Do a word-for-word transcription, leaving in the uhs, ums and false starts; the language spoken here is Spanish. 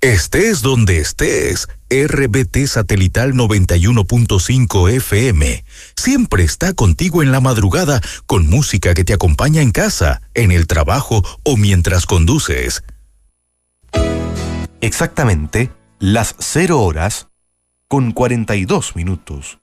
Estés donde estés, R B T Satelital noventa y uno punto cinco F M siempre está contigo en la madrugada con música que te acompaña en casa, en el trabajo o mientras conduces. Exactamente las cero horas con cuarenta y dos minutos.